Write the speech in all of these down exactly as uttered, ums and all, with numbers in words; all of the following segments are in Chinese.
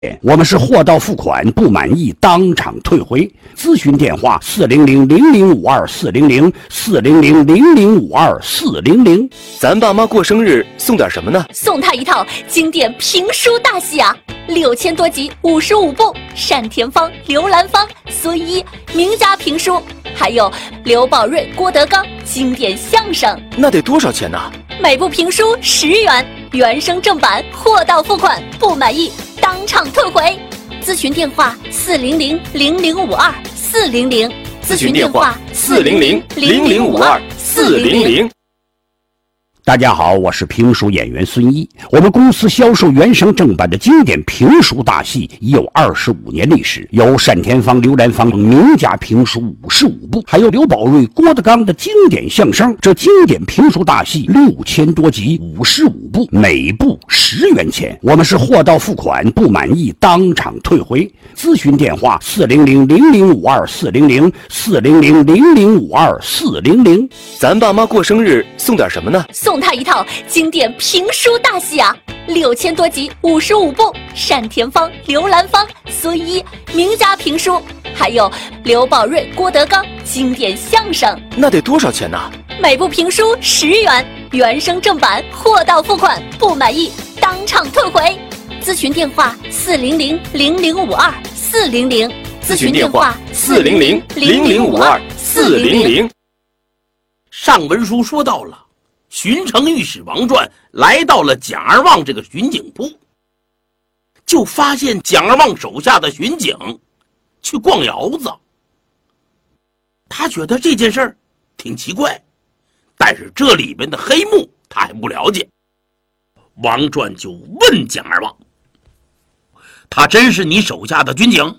我们是货到付款，不满意当场退回。咨询电话：四零零零零五二四零零四零零零零五二四零零。 咱爸妈过生日送点什么呢？ 送他一套经典评书大戏啊，六千多集，五十五部，单田芳、刘兰芳、孙一名家评书，还有刘宝瑞、郭德纲经典相声。 那得多少钱呢？ 每部评书十元，原声正版，货到付款，不满意当场退回。咨询电话：四零零零零五二四零零。 咨询电话：四零零零零五二四零零。 大家好，我是评书演员孙一。我们公司销售原声正版的经典评书大戏已有二十五年历史，有单田芳、刘兰芳等名家评书五十五部，还有刘宝瑞、郭德纲的经典相声。这经典评书大戏六千多集，五十五部，每部十元钱。我们是货到付款，不满意当场退回。咨询电话：四零零零零五二四零零四零零零零五二四零零。 咱爸妈过生日送点什么呢？ 送他一套经典评书大戏啊，六千多集，五十五部，单田芳、刘兰芳、孙一名家评书，还有刘宝瑞、郭德纲经典相声。 那得多少钱呢？ 每部评书十元，原声正版，货到付款，不满意当场退回。咨询电话：四零零零零五二四零零。 咨询电话：四零零零零五二四零零。 上文书说到了，巡城御史王传来到了蒋二旺这个巡警部，就发现蒋二旺手下的巡警去逛窑子。他觉得这件事儿挺奇怪，但是这里边的黑幕他还不了解。王传就问蒋二旺：“他真是你手下的军警？”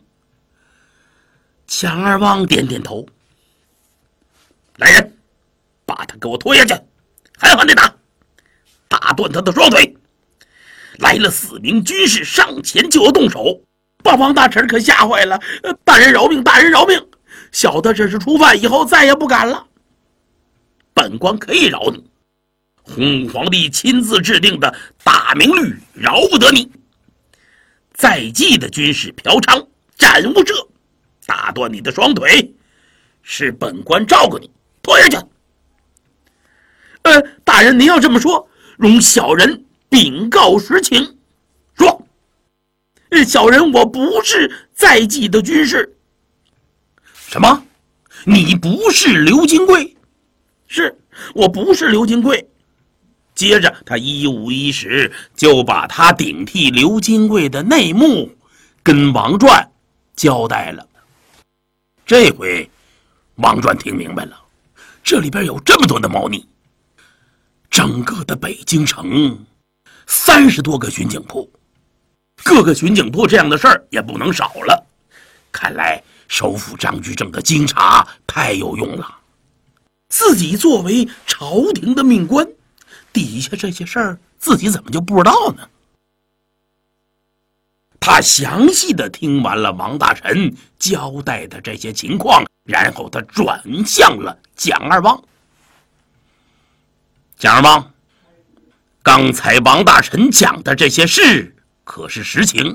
蒋二旺点点头。来人，把他给我拖下去，狠狠地打，打断他的双腿。来了四名军士上前就要动手，把王大臣可吓坏了。大人饶命，大人饶命！小的这是初犯，以后再也不敢了。本官可以饶你，洪皇帝亲自制定的大明律饶不得你。在记的军士嫖娼、斩无赦，打断你的双腿，是本官照顾你，拖下去。呃，大人您要这么说，容小人禀告实情。说，小人我不是在记的军士。什么？你不是刘金贵？是，我不是刘金贵。接着他一五一十就把他顶替刘金贵的内幕跟王传交代了。这回王传听明白了，这里边有这么多的猫腻。整个的北京城三十多个巡警铺，各个巡警铺这样的事儿也不能少了。看来首辅张居正的京察太有用了，自己作为朝廷的命官，底下这些事儿自己怎么就不知道呢？他详细的听完了王大臣交代的这些情况，然后他转向了蒋二旺。蒋二旺，刚才王大臣讲的这些事可是实情？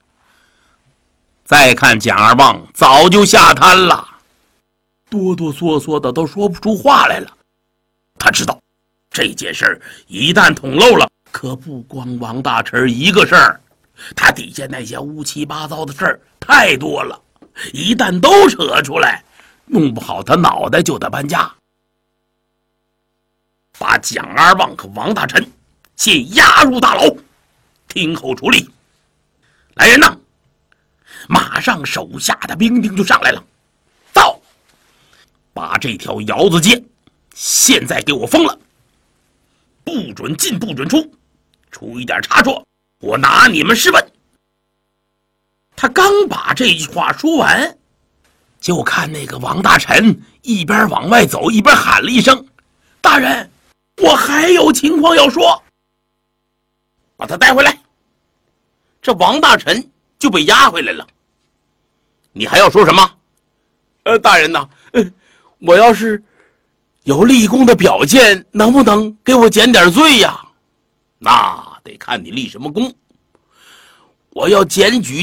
再看蒋二旺早就吓瘫了，哆哆嗦嗦的都说不出话来了。他知道这件事一旦捅漏了，可不光王大臣一个事儿，他底下那些乌七八糟的事儿太多了，一旦都扯出来，弄不好他脑袋就得搬家。把蒋二旺和王大臣先押入大牢，听候处理。来人呐，马上手下的兵丁就上来了。到，把这条窑子街现在给我封了，不准进不准出，出一点差错我拿你们试问。他刚把这句话说完，就看那个王大臣一边往外走一边喊了一声：大人，我还有情况要说。把他带回来。这王大臣就被押回来了。你还要说什么？呃，大人呐，呃，我要是有立功的表现，能不能给我减点罪呀？那得看你立什么功。 我要检举